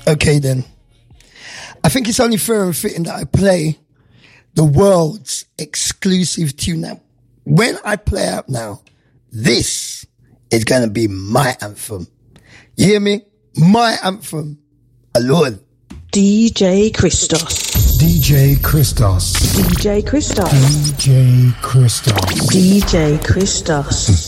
Okay then. I think it's only fair and fitting that I play the world's exclusive tune. Now, when I play out now, this is going to be my anthem. You hear me? My anthem. Alone. DJ Christos. DJ Christos. DJ Christos. DJ Christos. DJ Christos.